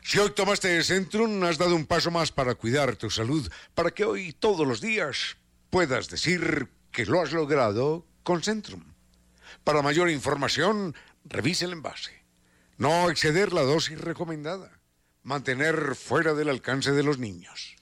Si hoy tomaste Centrum, has dado un paso más para cuidar tu salud, para que hoy, todos los días, puedas decir que lo has logrado con Centrum. Para mayor información, revise el envase. No exceder la dosis recomendada. Mantener fuera del alcance de los niños.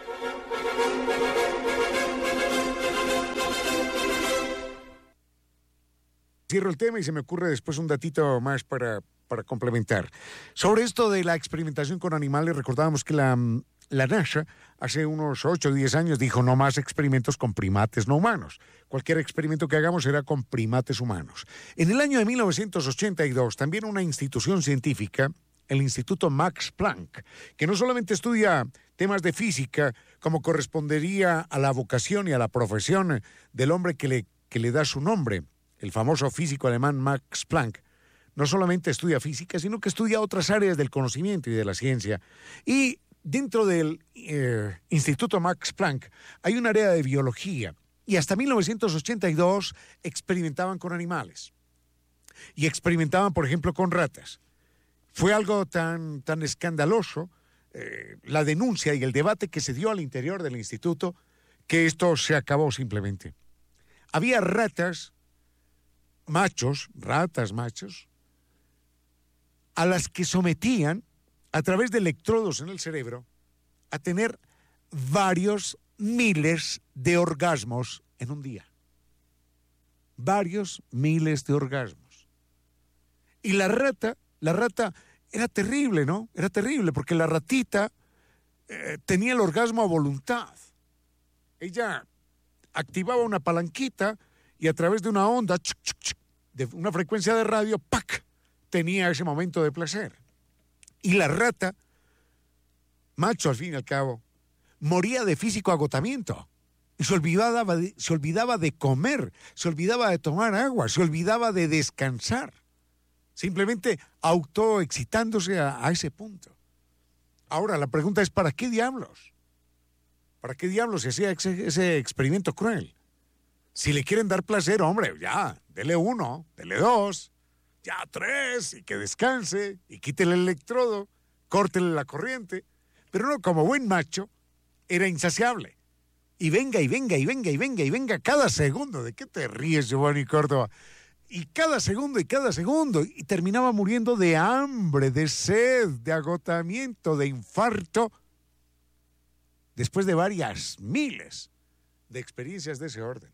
Cierro el tema y se me ocurre después un datito más para complementar. Sobre esto de la experimentación con animales, recordábamos que la NASA hace unos 8 o 10 años dijo no más experimentos con primates no humanos. Cualquier experimento que hagamos será con primates humanos. En el año de 1982, también una institución científica, el Instituto Max Planck, que no solamente estudia temas de física, como correspondería a la vocación y a la profesión del hombre que le da su nombre, el famoso físico alemán Max Planck, no solamente estudia física, sino que estudia otras áreas del conocimiento y de la ciencia. Y dentro del Instituto Max Planck hay un área de biología. Y hasta 1982 experimentaban con animales. Y experimentaban, por ejemplo, con ratas. Fue algo tan escandaloso, la denuncia y el debate que se dio al interior del instituto, que esto se acabó simplemente. Había ratas machos, a las que sometían, a través de electrodos en el cerebro, a tener varios miles de orgasmos en un día. Varios miles de orgasmos. Y la rata era terrible, ¿no? Era terrible porque la ratita tenía el orgasmo a voluntad. Ella activaba una palanquita y a través de una onda, de una frecuencia de radio, ¡pac!, tenía ese momento de placer. Y la rata, macho al fin y al cabo, moría de físico agotamiento. Y se olvidaba de comer, se olvidaba de tomar agua, se olvidaba de descansar. Simplemente autoexcitándose a ese punto. Ahora, la pregunta es, ¿para qué diablos? ¿Para qué diablos se hacía ese experimento cruel? Si le quieren dar placer, hombre, ya, dele 1, dele 2, ya 3, y que descanse, y quítele el electrodo, córtele la corriente. Pero no, como buen macho, era insaciable. Y venga cada segundo. ¿De qué te ríes, Giovanni Córdoba? Y cada segundo, y terminaba muriendo de hambre, de sed, de agotamiento, de infarto, después de varias miles de experiencias de ese orden.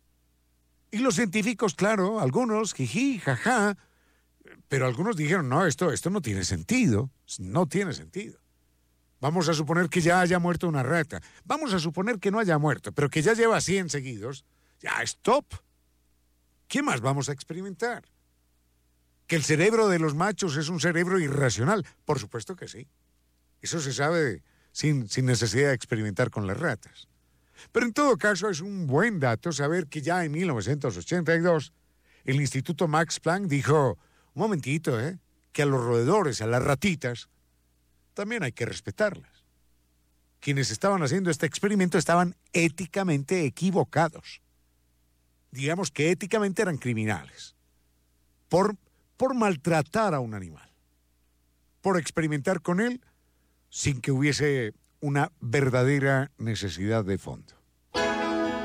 Y los científicos, claro, algunos, jiji, jaja, pero algunos dijeron, no, esto no tiene sentido, no tiene sentido. Vamos a suponer que ya haya muerto una rata, vamos a suponer que no haya muerto, pero que ya lleva 100 seguidos, ya, stop. ¿Qué más vamos a experimentar? ¿Que el cerebro de los machos es un cerebro irracional? Por supuesto que sí. Eso se sabe sin necesidad de experimentar con las ratas. Pero en todo caso es un buen dato saber que ya en 1982 el Instituto Max Planck dijo, un momentito, que a los roedores, a las ratitas, también hay que respetarlas. Quienes estaban haciendo este experimento estaban éticamente equivocados. Digamos que éticamente eran criminales. Por maltratar a un animal. Por experimentar con él sin que hubiese una verdadera necesidad de fondo.